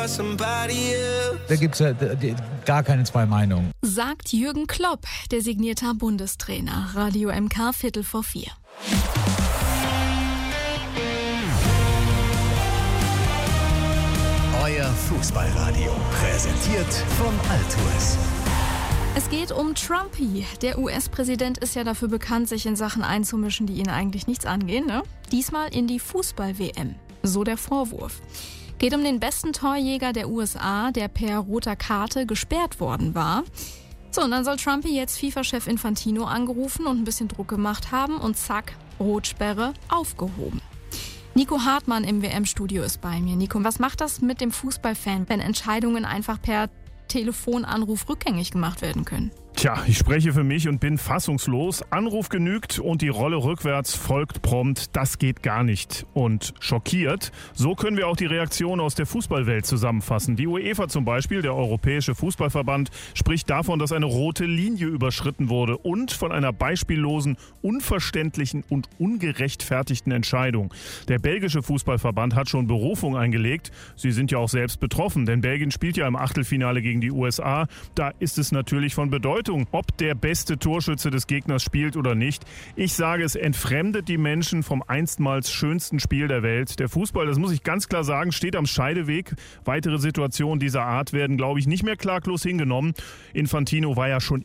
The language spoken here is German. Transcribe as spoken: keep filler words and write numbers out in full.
Da gibt es ja gar keine zwei Meinungen. Sagt Jürgen Klopp, designierter Bundestrainer. Radio M K, Viertel vor vier. Euer Fußballradio, präsentiert von Altours. Es geht um Trumpy. Der U S-Präsident ist ja dafür bekannt, sich in Sachen einzumischen, die ihn eigentlich nichts angehen, ne? Diesmal in die Fußball-W M. So der Vorwurf. Geht um den besten Torjäger der U S A, der per roter Karte gesperrt worden war. So, und dann soll Trumpy jetzt FIFA-Chef Infantino angerufen und ein bisschen Druck gemacht haben und zack, Rotsperre aufgehoben. Nico Hartmann im W M-Studio ist bei mir. Nico, was macht das mit dem Fußballfan, wenn Entscheidungen einfach per Telefonanruf rückgängig gemacht werden können? Tja, ich spreche für mich und bin fassungslos. Anruf genügt und die Rolle rückwärts folgt prompt. Das geht gar nicht. Und schockiert. So können wir auch die Reaktion aus der Fußballwelt zusammenfassen. Die UEFA zum Beispiel, der Europäische Fußballverband, spricht davon, dass eine rote Linie überschritten wurde und von einer beispiellosen, unverständlichen und ungerechtfertigten Entscheidung. Der belgische Fußballverband hat schon Berufung eingelegt. Sie sind ja auch selbst betroffen, denn Belgien spielt ja im Achtelfinale gegen die U S A. Da ist es natürlich von Bedeutung, ob der beste Torschütze des Gegners spielt oder nicht. Ich sage, es entfremdet die Menschen vom einstmals schönsten Spiel der Welt. Der Fußball, das muss ich ganz klar sagen, steht am Scheideweg. Weitere Situationen dieser Art werden, glaube ich, nicht mehr klaglos hingenommen. Infantino war ja schon